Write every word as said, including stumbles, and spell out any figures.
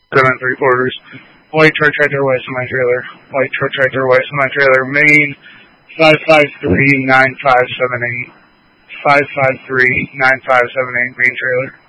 seven and three quarters. White truck tractor, white semi trailer. White truck tractor, white semi trailer. Main five five three nine five seven eight. Five five three nine five seven eight. Green trailer.